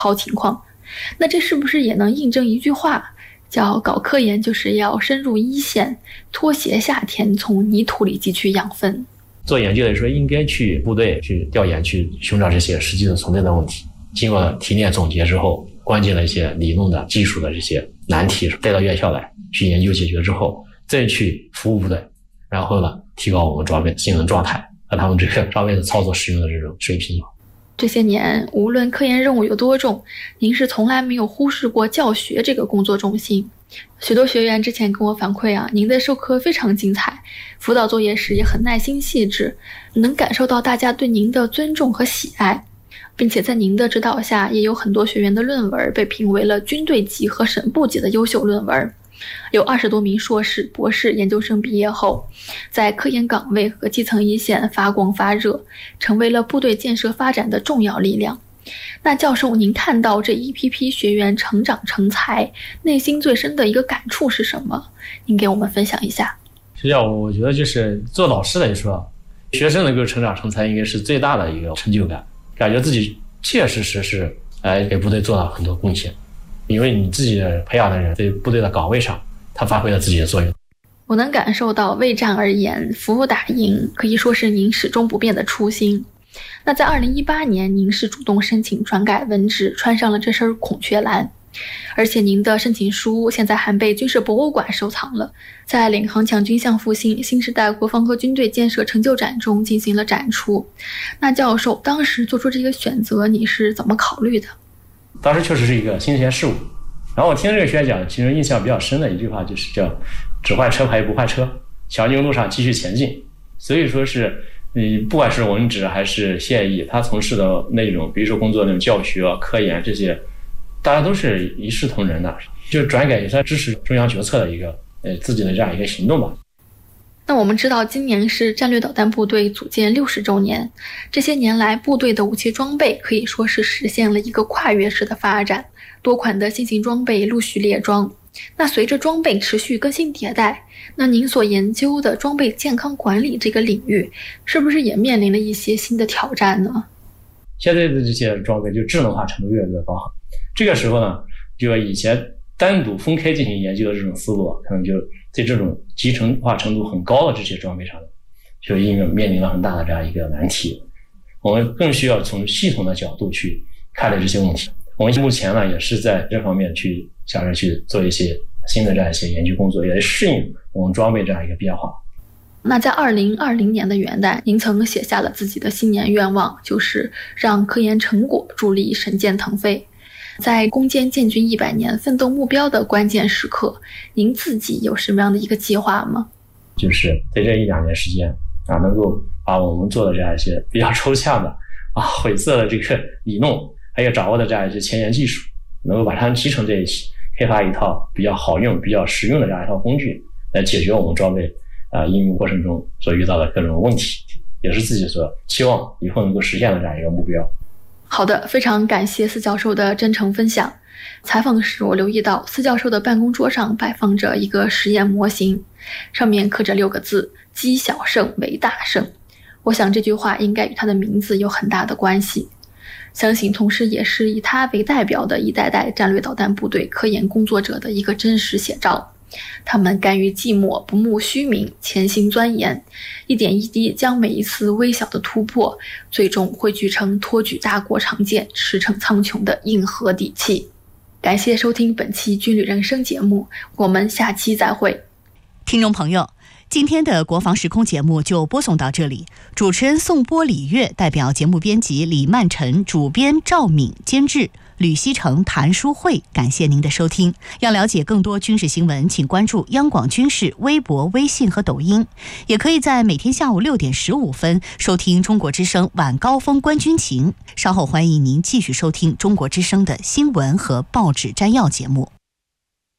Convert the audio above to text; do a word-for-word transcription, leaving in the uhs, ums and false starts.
好情况。那这是不是也能印证一句话，叫搞科研就是要深入一线，拖鞋夏天，从泥土里汲取养分。 做研究的时候应该去部队去调研，去寻找这些实际的存在的问题，经过提炼总结之后，关键的一些理论的技术的这些难题带到院校来去研究解决之后，再去服务部队，然后呢提高我们装备的性能状态和他们这个装备的操作使用的这种水平。 这些年无论科研任务有多重，您是从来没有忽视过教学这个工作重心。许多学员之前跟我反馈啊，您的授课非常精彩，辅导作业时也很耐心细致，能感受到大家对您的尊重和喜爱，并且在您的指导下，也有很多学员的论文被评为了军队级和省部级的优秀论文。有二十多名硕士、博士研究生毕业后，在科研岗位和基层一线发光发热，成为了部队建设发展的重要力量。那教授，您看到这一批批学员成长成才，内心最深的一个感触是什么？您给我们分享一下。 实际上我觉得就是做老师来说，学生能够成长成才应该是最大的一个成就感，感觉自己确实实是哎给部队做了很多贡献，因为你自己培养的人在部队的岗位上他发挥了自己的作用。 我能感受到为战而言，服务打赢可以说是您始终不变的初心。那在二零一八年，您是主动申请转改文职，穿上了这身孔雀蓝，而且您的申请书现在还被军事博物馆收藏了，在领航强军项复兴新时代国防和军队建设成就展中进行了展出。那教授当时做出这个选择，你是怎么考虑的？ 当时确实是一个新鲜事物，然后我听这个学员讲，其实印象比较深的一句话就是叫只换车牌不换车，强军路上继续前进。所以说是嗯，不管是文职还是现役，他从事的内容，比如说工作那种教学、科研这些，大家都是一视同仁的，就转改也是支持中央决策的一个呃自己的这样一个行动吧。 那我们知道今年是战略导弹部队组建六十周年，这些年来部队的武器装备可以说是实现了一个跨越式的发展，多款的新型装备陆续列装。那随着装备持续更新迭代，那您所研究的装备健康管理这个领域是不是也面临了一些新的挑战呢？ 现在的这些装备就智能化程度越来越高，这个时候呢，就以前单独分开进行研究的这种思路，可能就在这种集成化程度很高的这些装备上，就因为面临了很大的这样一个难题。我们更需要从系统的角度去看待这些问题。我们目前呢，也是在这方面去想着去做一些新的这样一些研究工作，也适应我们装备这样一个变化。 那在二零二零年的元旦，您曾写下了自己的新年愿望，就是让科研成果助力神剑腾飞。在攻坚建军一百年奋斗目标的关键时刻，您自己有什么样的一个计划吗？ 就是在这一两年时间啊，能够把我们做的这样一些比较抽象的啊晦涩的这个理论，还有掌握的这样一些前沿技术，能够把它们集成在一起，开发一套比较好用、比较实用的这样一套工具，来解决我们装备啊应用过程中所遇到的各种问题，也是自己所期望以后能够实现的这样一个目标。 好的，非常感谢司教授的真诚分享。采访时我留意到司教授的办公桌上摆放着一个实验模型，上面刻着六个字：积小胜为大胜。我想这句话应该与他的名字有很大的关系，相信同时也是以他为代表的一代代战略导弹部队科研工作者的一个真实写照。他们甘于寂寞，不慕虚名，潜心钻研，一点一滴将每一次微小的突破最终汇聚成托举大国长剑，驰骋苍穹的硬核底气。感谢收听本期军旅人生节目，我们下期再会。 听众朋友，今天的国防时空节目就播送到这里，主持人宋波、李月代表节目编辑李曼晨，主编赵敏，监制吕希成、谭书慧，感谢您的收听。要了解更多军事新闻，请关注央广军事微博、微信和抖音，也可以在每天下午六点十五分收听中国之声晚高峰观军情。稍后欢迎您继续收听中国之声的新闻和报纸摘要节目。